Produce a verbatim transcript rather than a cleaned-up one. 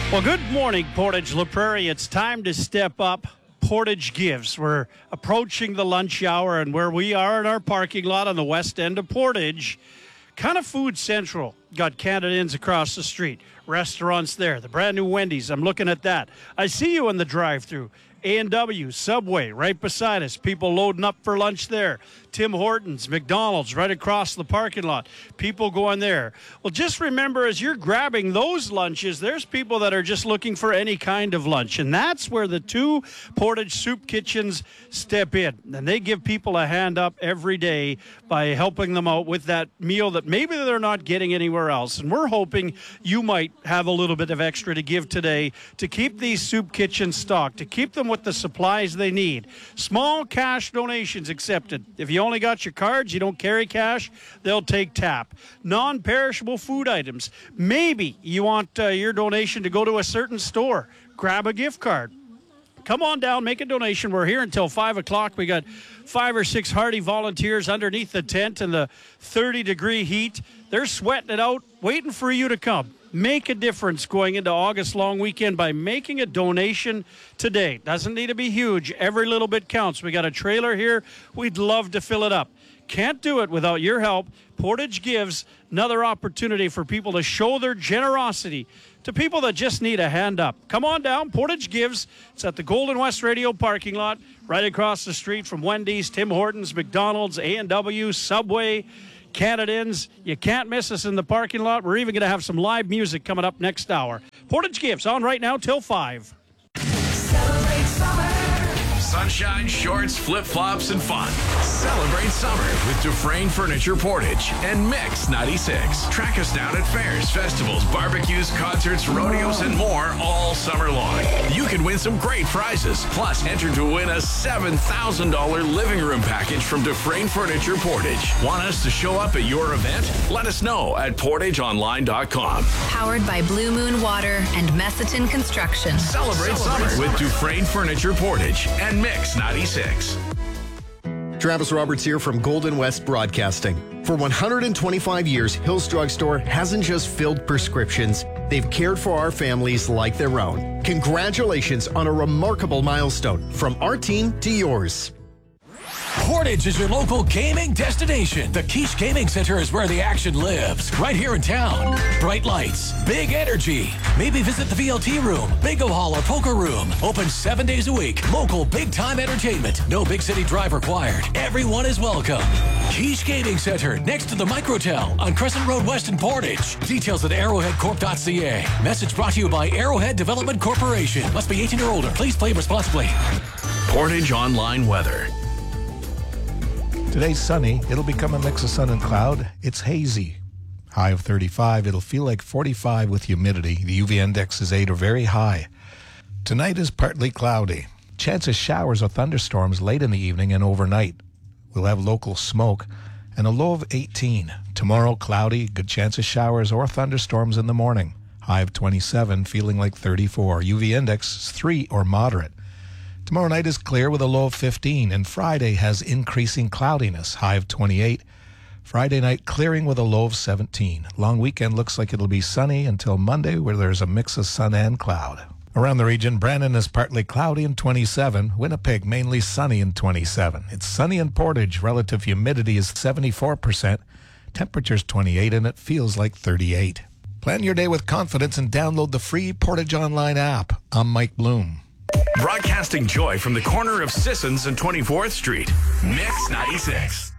Well, good morning, Portage La Prairie. It's time to step up. Portage Gives. We're approaching the lunch hour, and where we are in our parking lot on the west end of Portage, kind of food central. Got Canada Inns across the street, restaurants there, the brand new Wendy's. I'm looking at that. I see you in the drive-thru. A and W, Subway, right beside us. People loading up for lunch there. Tim Hortons, McDonald's, right across the parking lot. People going there. Well, just remember, as you're grabbing those lunches, there's people that are just looking for any kind of lunch. And that's where the two Portage Soup Kitchens step in. And they give people a hand up every day by helping them out with that meal that maybe they're not getting anywhere else. And we're hoping you might have a little bit of extra to give today to keep these soup kitchens stocked, to keep them with the supplies they need. Small cash donations accepted. If you only got your cards, you don't carry cash, they'll take tap. Non-perishable food items. Maybe you want uh, your donation to go to a certain store. Grab a gift card. Come on down, make a donation. We're here until five o'clock. We got five or six hardy volunteers underneath the tent in the thirty-degree heat. They're sweating it out, waiting for you to come. Make a difference going into August long weekend by making a donation today. Doesn't need to be huge. Every little bit counts. We got a trailer here. We'd love to fill it up. Can't do it without your help. Portage Gives, another opportunity for people to show their generosity to people that just need a hand up. Come on down, Portage Gives. It's at the Golden West Radio parking lot, right across the street from Wendy's, Tim Hortons, McDonald's, A and W, Subway, Canada Inns. You can't miss us in the parking lot. We're even going to have some live music coming up next hour. Portage Gives on right now till five. Celebrate summer. Sunshine, shorts, flip-flops, and fun. Celebrate summer with Dufresne Furniture Portage and Mix ninety-six. Track us down at fairs, festivals, barbecues, concerts, rodeos, and more all summer long. You can win some great prizes. Plus, enter to win a seven thousand dollars living room package from Dufresne Furniture Portage. Want us to show up at your event? Let us know at portage online dot com. Powered by Blue Moon Water and Messiton Construction. Celebrate, Celebrate summer, summer with Dufresne Furniture Portage and Mix ninety-six. Travis Roberts here from Golden West Broadcasting. For one hundred twenty-five years, Hills Drug Store hasn't just filled prescriptions, they've cared for our families like their own. Congratulations on a remarkable milestone from our team to yours. Portage is your local gaming destination. The Quiche Gaming Center is where the action lives, right here in town. Bright lights, big energy. Maybe visit the V L T room, bingo hall, or poker room. Open seven days a week. Local big-time entertainment. No big city drive required. Everyone is welcome. Quiche Gaming Center, next to the Microtel on Crescent Road West in Portage. Details at arrowhead corp dot c a. Message brought to you by Arrowhead Development Corporation. Must be eighteen or older. Please play responsibly. Portage Online Weather. Today's sunny. It'll become a mix of sun and cloud. It's hazy. High of thirty-five. It'll feel like forty-five with humidity. The U V index is eight or very high. Tonight is partly cloudy. Chance of showers or thunderstorms late in the evening and overnight. We'll have local smoke and a low of eighteen. Tomorrow, cloudy. Good chance of showers or thunderstorms in the morning. High of twenty-seven, feeling like thirty-four. U V index is three or moderate. Tomorrow night is clear with a low of fifteen, and Friday has increasing cloudiness, high of twenty-eight. Friday night clearing with a low of seventeen. Long weekend looks like it'll be sunny until Monday, where there's a mix of sun and cloud. Around the region, Brandon is partly cloudy and twenty-seven. Winnipeg mainly sunny and twenty-seven. It's sunny in Portage. Relative humidity is seventy-four percent. Temperature's twenty-eight, and it feels like thirty-eight. Plan your day with confidence and download the free Portage Online app. I'm Mike Bloom. Broadcasting joy from the corner of Sissons and twenty-fourth Street. Mix ninety-six.